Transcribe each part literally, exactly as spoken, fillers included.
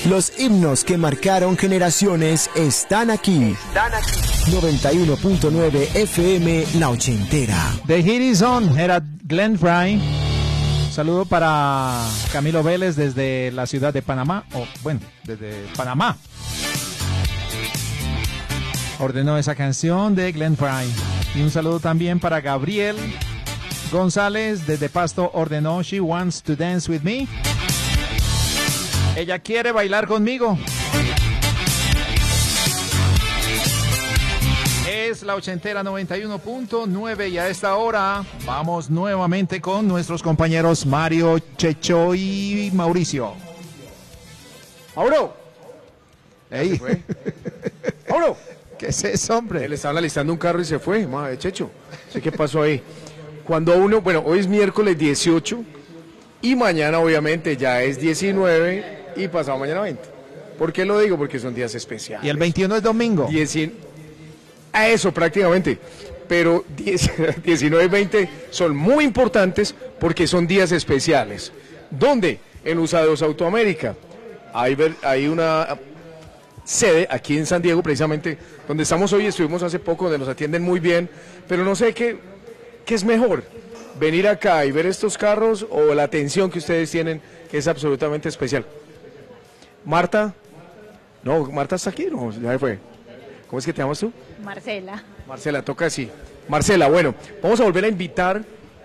Los himnos que marcaron generaciones están aquí. Están aquí. noventa y uno punto nueve F M La Ochentera. The Hit Is On era Glenn Frey. Saludo para Camilo Vélez desde la ciudad de Panamá, o bueno, desde Panamá. Ordenó esa canción de Glenn Frey. Y un saludo también para Gabriel González desde Pasto. Ordenó She Wants to Dance With Me. Ella quiere bailar conmigo. Es la Ochentera noventa y uno punto nueve y a esta hora vamos nuevamente con nuestros compañeros Mario, Checho y Mauricio. ¡Mauro! ¡Ey! ¡Mauro! ¿Qué es eso, hombre? Él estaba alistando un carro y se fue, madre, Checho. No sé qué pasó ahí. Cuando uno, bueno, hoy es miércoles dieciocho y mañana obviamente ya es diecinueve y pasado mañana veinte. ¿Por qué lo digo? Porque son días especiales. ¿Y el veintiuno es domingo? diecinueve A eso prácticamente, pero diecinueve y veinte son muy importantes porque son días especiales. ¿Dónde? En Usados Autoamérica. Hay, ver, hay una sede aquí en San Diego, precisamente, donde estamos hoy, estuvimos hace poco, donde nos atienden muy bien, pero no sé qué, qué es mejor, venir acá y ver estos carros o la atención que ustedes tienen, que es absolutamente especial. Marta, no, Marta está aquí, no, ya fue. ¿Cómo es que te llamas tú? Marcela. Marcela, toca así. Marcela, bueno, vamos a volver a invitar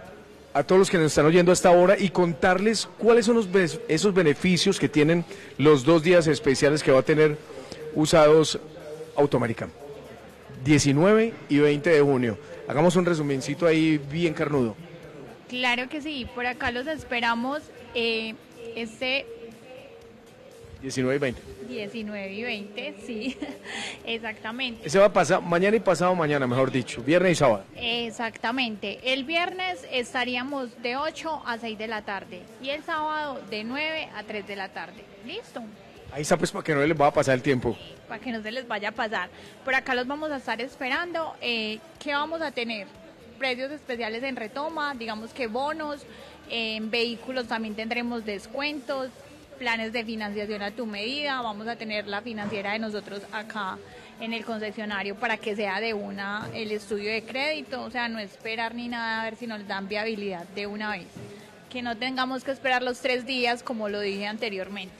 a todos los que nos están oyendo hasta ahora y contarles cuáles son los, esos beneficios que tienen los dos días especiales que va a tener Usados Autoamérica. diecinueve y veinte de junio. Hagamos un resumencito ahí bien carnudo. Claro que sí, por acá los esperamos eh, este... diecinueve y veinte. diecinueve y veinte, sí, exactamente. Ese va a pasar mañana y pasado mañana, mejor dicho, viernes y sábado. Exactamente. El viernes estaríamos de ocho a seis de la tarde y el sábado de nueve a tres de la tarde. ¿Listo? Ahí está, pues, para que no les va a pasar el tiempo. Para que no se les vaya a pasar. Por acá los vamos a estar esperando. Eh, ¿Qué vamos a tener? Precios especiales en retoma, digamos que bonos, eh, en vehículos también tendremos descuentos, planes de financiación a tu medida, vamos a tener la financiera de nosotros acá en el concesionario para que sea de una el estudio de crédito, o sea, no esperar ni nada a ver si nos dan viabilidad de una vez, que no tengamos que esperar los tres días como lo dije anteriormente.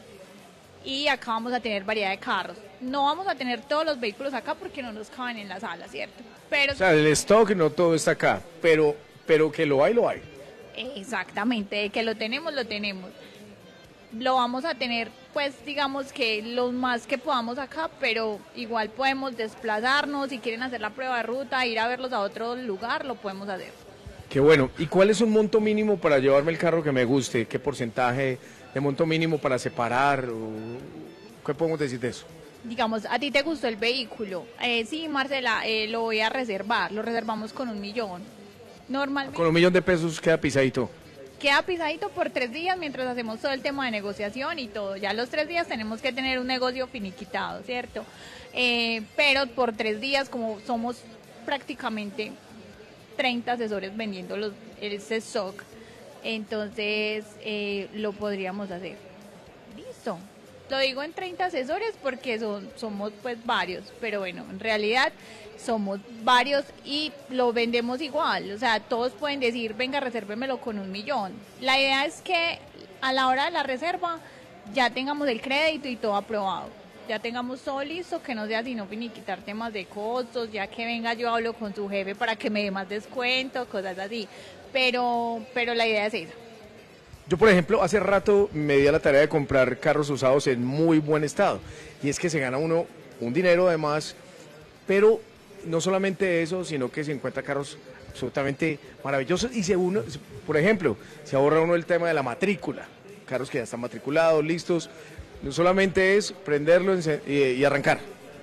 Y acá vamos a tener variedad de carros. No vamos a tener todos los vehículos acá porque no nos caben en la sala, ¿cierto? Pero o sea, el stock no todo está acá, pero, pero que lo hay, lo hay. Exactamente, de que lo tenemos, lo tenemos. Lo vamos a tener, pues digamos que lo más que podamos acá, pero igual podemos desplazarnos, si quieren hacer la prueba de ruta, ir a verlos a otro lugar, lo podemos hacer. Qué bueno. ¿Y cuál es un monto mínimo para llevarme el carro que me guste? ¿Qué porcentaje de monto mínimo para separar? ¿Qué podemos decir de eso? Digamos, a ti te gustó el vehículo. Eh, sí, Marcela, eh, lo voy a reservar, lo reservamos con un millón. Normalmente... Con un millón de pesos queda pisadito. Queda pisadito por tres días mientras hacemos todo el tema de negociación y todo. Ya los tres días tenemos que tener un negocio finiquitado, ¿cierto? Eh, pero por tres días, como somos prácticamente treinta asesores vendiendo los, ese stock, entonces eh, lo podríamos hacer. Listo. Lo digo en treinta asesores porque son, somos pues varios, pero bueno, en realidad somos varios y lo vendemos igual, o sea, todos pueden decir, venga, resérvemelo con un millón. La idea es que a la hora de la reserva ya tengamos el crédito y todo aprobado, ya tengamos todo listo, que no sea sino finiquitar temas de costos, ya que venga yo hablo con su jefe para que me dé más descuento, cosas así, pero, pero la idea es esa. Yo, por ejemplo, hace rato me di a la tarea de comprar carros usados en muy buen estado. Y es que se gana uno un dinero además, pero no solamente eso, sino que se encuentra carros absolutamente maravillosos. Y se uno, por ejemplo, se ahorra uno el tema de la matrícula. Carros que ya están matriculados, listos. No solamente es prenderlo y arrancar.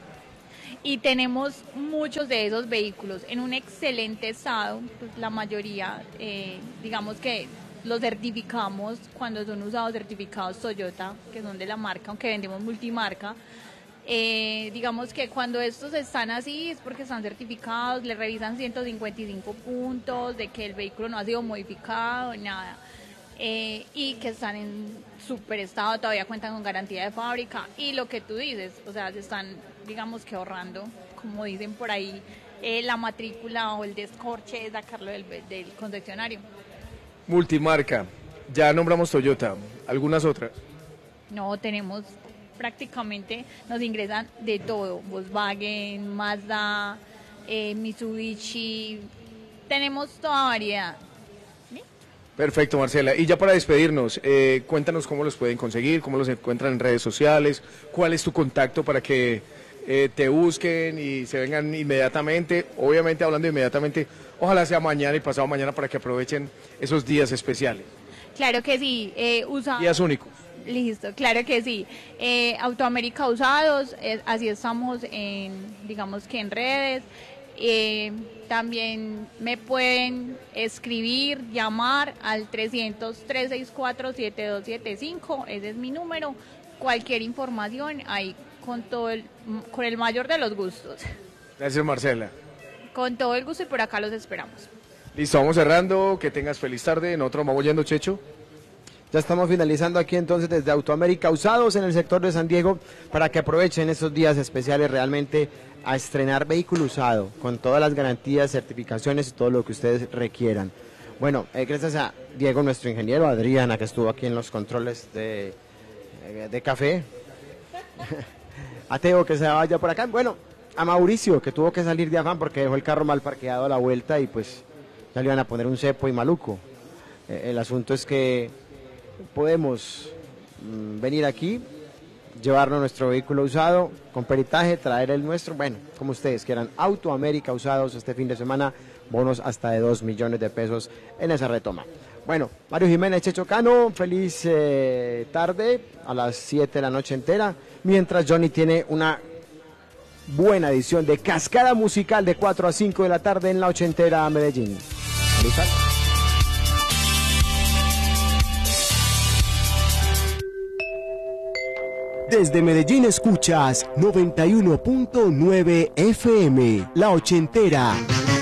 Y tenemos muchos de esos vehículos en un excelente estado, pues la mayoría, eh, digamos que los certificamos cuando son usados certificados Toyota, que son de la marca, aunque vendemos multimarca. Eh, digamos que cuando estos están así es porque están certificados, le revisan ciento cincuenta y cinco puntos, de que el vehículo no ha sido modificado, nada. eh, y que están en super estado, todavía cuentan con garantía de fábrica y lo que tú dices, o sea, se están, digamos que ahorrando, como dicen por ahí, eh, la matrícula o el descorche de sacarlo del, del concesionario. Multimarca, ya nombramos Toyota, ¿algunas otras? No, tenemos prácticamente, nos ingresan de todo, Volkswagen, Mazda, eh, Mitsubishi, tenemos toda variedad. ¿Sí? Perfecto, Marcela. Y ya para despedirnos, eh, cuéntanos cómo los pueden conseguir, cómo los encuentran en redes sociales, cuál es tu contacto para que eh, te busquen y se vengan inmediatamente. Obviamente, hablando inmediatamente, ojalá sea mañana y pasado mañana para que aprovechen esos días especiales. Claro que sí, eh, usa... Días únicos. Listo, claro que sí. Eh, Autoamérica Usados, eh, así estamos en, digamos que en redes. Eh, también me pueden escribir, llamar al trescientos, trescientos sesenta y cuatro, setenta y dos setenta y cinco, ese es mi número. Cualquier información ahí con todo el, con el mayor de los gustos. Gracias, Marcela. Con todo el gusto y por acá los esperamos. Listo, vamos cerrando, que tengas feliz tarde. Nosotros vamos yendo, Checho. Ya estamos finalizando aquí entonces desde Autoamérica Usados en el sector de San Diego para que aprovechen estos días especiales realmente a estrenar vehículo usado con todas las garantías, certificaciones y todo lo que ustedes requieran. Bueno, eh, gracias a Diego, nuestro ingeniero, a Adriana que estuvo aquí en los controles de, de café, a Teo que se vaya por acá, bueno, a Mauricio que tuvo que salir de afán porque dejó el carro mal parqueado a la vuelta y pues ya le iban a poner un cepo y maluco. Eh, el asunto es que podemos mm, venir aquí, llevarnos nuestro vehículo usado con peritaje, traer el nuestro, bueno, como ustedes quieran. Autoamérica Usados este fin de semana, bonos hasta de dos millones de pesos en esa retoma. Bueno, Mario Jiménez, Checho Cano, feliz eh, tarde a las siete de la noche entera, mientras Johnny tiene una buena edición de Cascada Musical de cuatro a cinco de la tarde en la ochentera Medellín. Feliz tarde. Desde Medellín escuchas noventa y uno punto nueve F M, La Ochentera.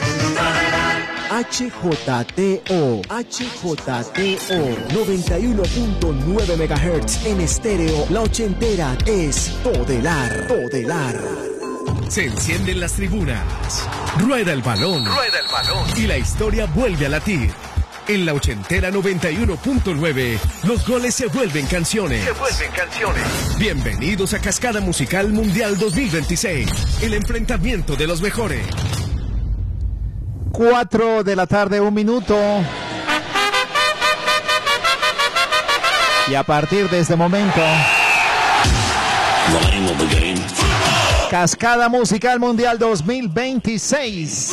H J T O, H J T O, noventa y uno punto nueve megahertz en estéreo. La Ochentera es Todelar, Todelar. Se encienden las tribunas, rueda el balón, rueda el balón y la historia vuelve a latir. En la Ochentera noventa y uno punto nueve, los goles se vuelven canciones. Se vuelven canciones. Bienvenidos a Cascada Musical Mundial dos mil veintiséis, el enfrentamiento de los mejores. Cuatro de la tarde, un minuto. Y a partir de este momento, Cascada Musical Mundial dos mil veintiséis.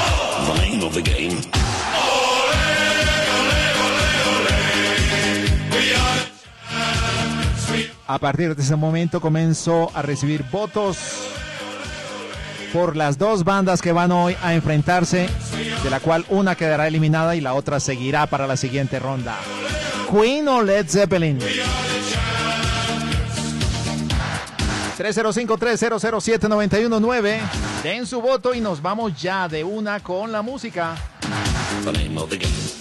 A partir de ese momento comenzó a recibir votos por las dos bandas que van hoy a enfrentarse, de la cual una quedará eliminada y la otra seguirá para la siguiente ronda. Queen o Led Zeppelin. tres cero cinco, tres cero cero siete, nueve uno nueve. Den su voto y nos vamos ya de una con la música. The name of the game.